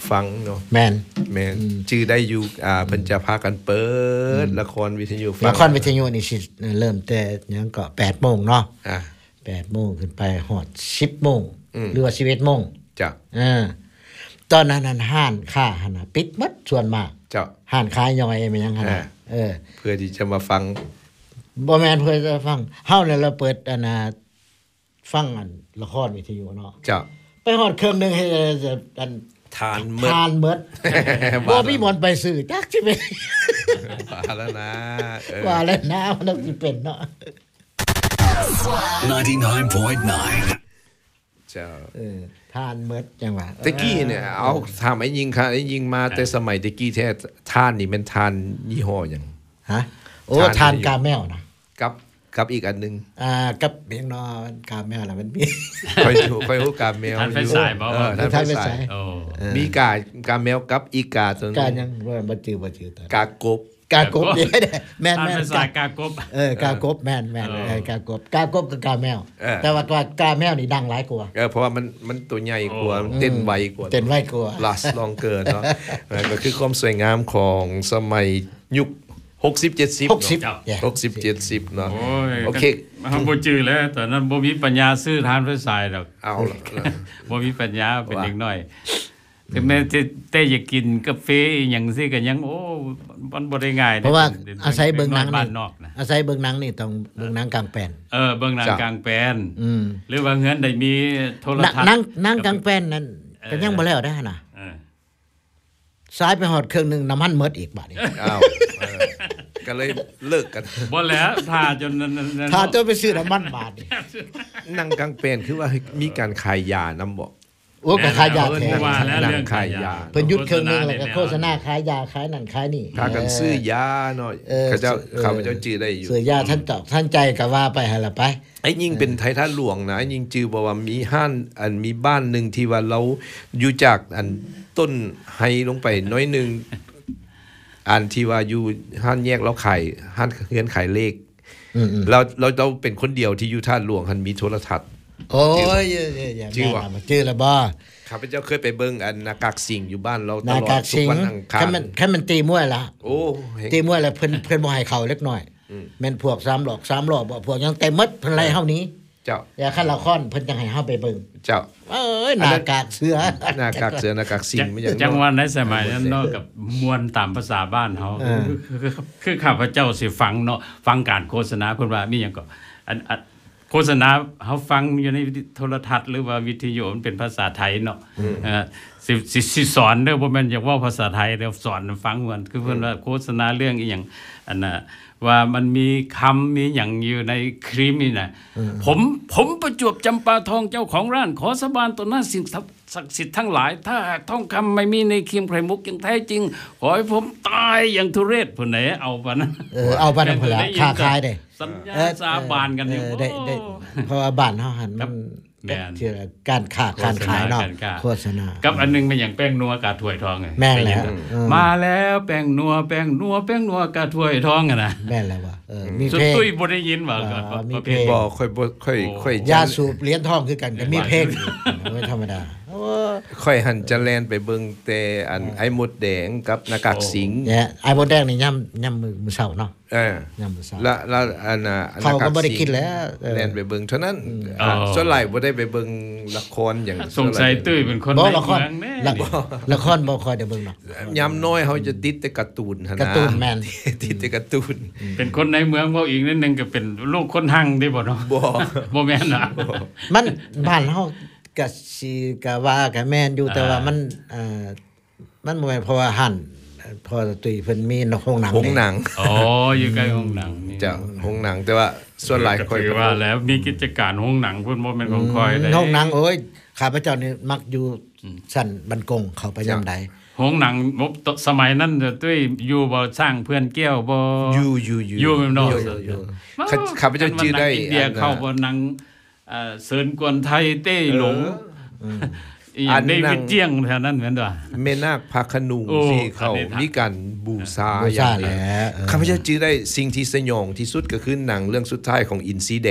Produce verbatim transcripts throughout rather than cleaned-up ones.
ฟังเนาะแม่นแม่นชื่อได้อยู่อ่าเพิ่นจะพากันเปิดละครวิทยุฟังละครวิทยุนี่สิเริ่มแต่หยังก็ แปดโมง เนาะอ่าแปดโมงขึ้นไปฮอด สิบโมงหรือว่า สิบเอ็ดโมงจ้ะอ่าตอนนั้นนั้นห้านค้าหั่นน่ะปิดหมดส่วนมากจ้ะห้านขายย่อยแม่นหยังหั่นน่ะเออเพื่อที่จะมาฟังบ่แม่นเพื่อจะฟังเฮาเนี่ยเราเปิดอันน่ะฟังอันละครวิทยุเนาะจ้ะไปฮอดเครื่องนึงให้อันทานหมดทานหมดบ่มีหมดไปซื้อจักสิเป็นว่าแล้วนะเออว่าแล้วนะมันสิเป็นเนาะ ninety-nine point nine เจ้าเออทานหมดจังว่าตะกี้เนี่ยเอาถามไอ้ยิงค่ะไอ้ยิงมาแต่สมัยตะกี้แท้ทานนี่มันทานยี่ห้อหยังฮะโอ้ทานกาแมวนะกับกับอีกอันนึงอ่ากับเพียงนอกาแมวน่ะมันมีค่อยรู้ค่อยรู้กาแมวทานไฟสายบ่เออทานไฟสายโอ้มีกากาแมวกับอีกาตัวนึงกายังบ่จื้อบ่จื้อตกากบกากบนี่แม่นๆทานไฟสายกากบเออกากบแม่นๆเออกากบกากบกับกาแมวแต่ว่าว่ากาแมวนี่ดังหลายกว่าเออเพราะว่ามันมันตัวใหญ่กว่าเต้นไวกว่าเต้นไวกว่า last longer เนาะก็คือความสวยงามของสมัยยุคหกสิบ เจ็ดสิบหกสิบหกสิบ เจ็ดสิบเนาะโอเคเฮาบ่จื้อแล้วตอนนั้นบ่มีปัญญาซื้อทานไฟสายดอกเอาล่ะบ่มีปัญญาเป็นเด็กน้อยถึงแม้แต่อยากกินกาแฟอีหยังซี่ก็ยังโอ้มันบ่ได้ง่ายเพราะว่าอาศัยเบิ่งหนังนี่อาศัยเบิ่งหนังนี่ต้องเบิ่งหนังกลางแปลนเออเบิ่งหนังกลางแปลนอืมหรือว่าเงินได้มีโทรทัศน์หนังหนังกลางแปลนนั่นก็ยังบ่แล้วได้น่ะเออสายไปฮอดเครื่องนึงน้ำมันหมดอีกบาดนี้อ้าวก็เลยเลิกกันบ่แล้วท่าจนท่าจนไปซื้อน้ำมันบาดนี่หนังกลางแปลนคือว่ามีการขายยานำบ่โอ้ก็ขายยาแท้หนังขายยาเพิ่นหยุดเครื่องนึงแล้วก็โฆษณาขายยาขายนั่นขายนี่พากันซื้อยาเนาะเขาเจ้าเขาเจ้าจื้อได้อยู่ซื้อยาท่านตอกท่านใจก็ว่าไปหั่นล่ะไปไอ้ยิ่งเป็นไทท่านหลวงนะไอ้ยิ่งจื้อบ่ว่ามีห้านอันมีบ้านนึงที่ว่าเราอยู่จากอันต้นไฮลงไปน้อยนึงอันที่ว่าอยู่ห้านแยกเราขายห้านเฮือนขายเลขเราเราเราเป็นคนเดียวที่อยู่ท่านหลวงหันมีโทรทัศน์โอ้ยอย่างนั้นมาจื้อแล้วบ่ข้าพเจ้าเคยไปเบิ่งอันนากากสิงอยู่บ้านเราตลอดทุกวันอังคารคันมันคันมันตีมวยล่ะโอ้ตีมวยแล้วเพิ่นเพิ่นบ่ให้เข้าเล็กน้อยแม่นพวกสามหลอกสามหลอกบ่พวกยังเต็มหมดเพิ่นไล่เฮานี้เจ้าอย่าคันละครเพิ่นจังให้เฮาไปเบิ่งเจ้าเอ้ยหน้ากากเสือหน้ากากเสือหน้ากากสิงไม่อย่างจังหวะในสมัยนั้นเนาะกับมวลตามภาษาบ้านเฮาคือคือข้าพเจ้าสิฟังเนาะฟังการโฆษณาเพิ่นว่ามีหยังก็อันโฆษณาเฮาฟังอยู่ในโทรทัศน์หรือว่าวิทยุมันเป็นภาษาไทยเนาะเอ่อสิสิสิสอนเด้อบ่แม่นอยากเว้าภาษาไทยแล้วสอนฟังมันคือเพิ่นว่าโฆษณาเรื่องอีหยังอันน่ะว่ามันมีคำมีหยังอยู่ในครีมนี่น่ะผมผมประจวบจำปาทองเจ้าของร้านขอสาบานต่อหน้าสิ่งศักดิ์สิทธิ์ทั้งหลายถ้าหากทองคำไม่มีในครีมไข่มุกอย่างแท้จริงขอให้ผมตายอย่างทุเรศพุ่นไหนเอาปานนั้นเออเอาปานนั้นพุ่นล่ะค้าขายได้สัญญาสาบานกันอยู่ได้ได้เพราะว่าบ้านเฮาหั่นมันเกี่ยวกับการค้าการขายเนาะโฆษณากับอันนึงเป็นอย่างแป้งนัวกาถ้วยทองไงแม่นแล้วมาแล้วแป้งนัวแป้งนัวแป้งนัวกาถ้วยทองอ่ะนะแม่นแล้วว่ะเออมีเพลงตุ้ยบ่ได้ยินว่ามีเพลงบ่ค่อยบ่ค่อยค่อยยาสูบเหรียญทองคือกันก็มีเพลงไม่ธรรมดาค่อยหันจะแล่นไปเบิ่งแต่อันไอ้มดแดงกับหน้ากากสิงเนี่ยไอ้มดแดงนี่ย่ำย่ำมื้อมื้อเช้าเนาะเออย่ำมื้อเช้าแล้วแล้วอันน่ะเขาก็บ่ได้กินแล้วแล่นไปเบิ่งเท่านั้นส่วนหลายบ่ได้ไปเบิ่งละครอย่างสงสัยตุ้ยเป็นคนในเมืองแน่ละครบ่ค่อยได้เบิ่งเนาะยามน้อยเฮาจะติดแต่การ์ตูนหั่นนะการ์ตูนแม่นติดแต่การ์ตูนเป็นคนในเมืองเว้าอีกนิดนึงก็เป็นลูกคนหั่งได้บ่เนาะบ่บ่แม่นน่ะมันบ้านเฮาก็สิก็ว่าก็แม่นอยู่แต่ว่ามันเอ่อมันบ่แม่นเพราะว่าหั่นพอตุ้ยเพิ่นมีโรงหนังโรงหนังอ๋ออยู่ใกล้โรงหนังจ้ะโรงหนังแต่ว่าส่วนหลายค่อยว่าแล้วมีกิจการโรงหนังเพิ่นบ่แม่นของค่อยได้โรงหนังโอ้ยข้าพเจ้านี่มักอยู่สั่นบันกงเข้าไปยามใดโรงหนังสมัยนั้นตุ้ยอยู่บ่สร้างเพื่อนแก้วบ่อยู่ๆๆอยู่แม่นเนาะข้าพเจ้าชื่อได้อินเดียเข้าบ่หนังเอ่อเซินกวนไทยเต้หลงอันนี้วิเจียงแถวนั้นเหมือนว่าแม่นาคพระขนุงที่เขามีการบูชาอย่างนี้ข้าพเจ้าจื้อได้สิ่งที่สยองที่สุดก็คือหนังเรื่องสุดท้ายของอินทรีแดง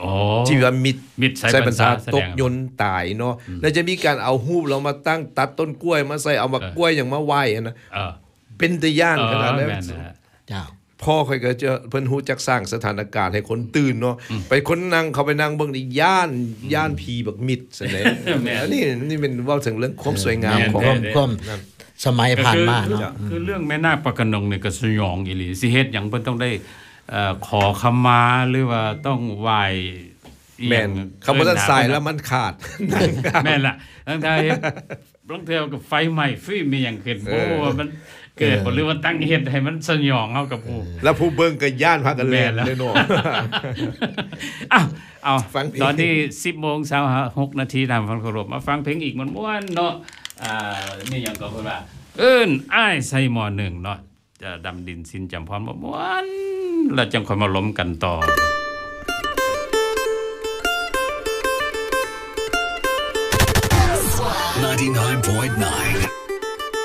อ๋อที่ว่ามิดมิดใส่ใส่พรรษาพรรษาตกยนต์ตายเนาะแล้วจะมีการเอาฮูปเรามาตั้งตัดต้นกล้วยมาใส่เอามากล้วยอย่างมาไหว้อะนะเออเป็นตะย่านขนาดนั้นแม่นนะฮะเจ้าพ่อค่อยก็จะเพิ่นฮู้จักสร้างสถานการณ์ให้คนตื่นเนาะไปคนนั่งเขาไปนั่งเบิ่งนี่ย่านย่านผีบักมิดซะแหน่แม่นอันนี้นี่เป็นเว้าถึงเรื่องความสวยงามแม่นของความความสมัยผ่านมาคือเนาะคือเรื่องแม่นาคประกนงเนี่ยก็สยองอีหลีสิเฮ็ดหยังเพิ่นต้องได้เอ่อขอขมาหรือว่าต้องไหว้อีหแม่ยันงคำว่าท่านสายแล้วมันขาดแม่นล่ะทั้งทายลองเที่ยวกับไฟใหม่ฟิล์มมีหยังขึ้นโอ้มันเกิดบ่หรือว่าตั้งเฮ็ดให้มันสยองเฮากับผู้แล้วผู้เบิ่งก็ย่านพากันแล่นแม่นแล้วเลยเนาะอ้าวเอาฟังเพลงตอนนี้ สิบโมงเช้าหกนาทีตามฟังเคารพมาฟังเพลงอีกม่วนๆเนาะอ่านี่หยังก็เพิ่นว่าเอิ้นอ้ายใส่หม้อหนึ่งเนาะจะดำดินสินจำพรบ่ม่วนแล้วจังค่อยมาล้มกันต่อ ninety-nine point nine